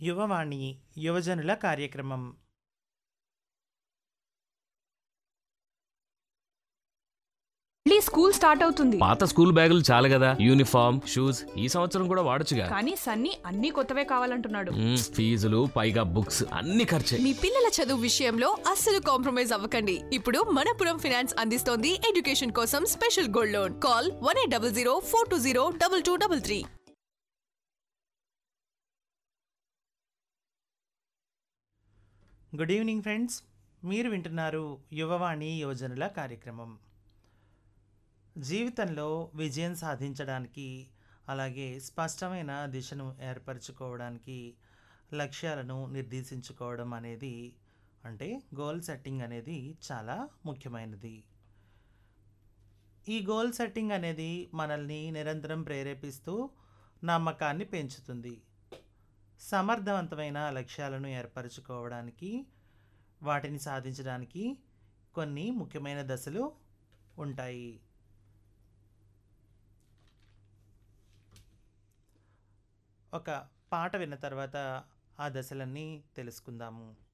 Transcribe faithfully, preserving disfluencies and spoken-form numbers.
యువవాణి యువజనుల కార్యక్రమం. మళ్ళీ స్కూల్ స్టార్ట్ అవుతుంది. పాత స్కూల్ బ్యాగులు చాలు కదా, యూనిఫామ్ షూస్ ఈ సంవత్సరం కూడా వాడొచ్చుగా. కానీ సన్నీ అన్ని కొత్తవే కావాలంటున్నాడు. మ్మ్, ఫీజులు పైగా బుక్స్ అన్ని ఖర్చే. మీ పిల్లల చదువు విషయంలో అస్సలు కాంప్రమైజ్ అవ్వకండి. ఇప్పుడు మనపురం ఫైనాన్స్ అందిస్తోంది ఎడ్యుకేషన్ కోసం special gold loan. Call one eight double zero four two zero double two double three. Good evening friends, మీరు వింటున్నారు యువవాణి యువజనుల కార్యక్రమం. జీవితంలో విజయం సాధించడానికి, అలాగే స్పష్టమైన దిశను ఏర్పరచుకోవడానికి లక్ష్యాలను నిర్దేశించుకోవడం అనేది, అంటే గోల్ సెట్టింగ్ అనేది చాలా ముఖ్యమైనది. ఈ గోల్ సెట్టింగ్ అనేది మనల్ని నిరంతరం ప్రేరేపిస్తూ నమ్మకాన్ని పెంచుతుంది. సమర్థవంతమైన లక్ష్యాలను ఏర్పరచుకోవడానికి, వాటిని సాధించడానికి కొన్ని ముఖ్యమైన దశలు ఉంటాయి. ఒక పాట విన్న తర్వాత ఆ దశలన్నీ తెలుసుకుందాము.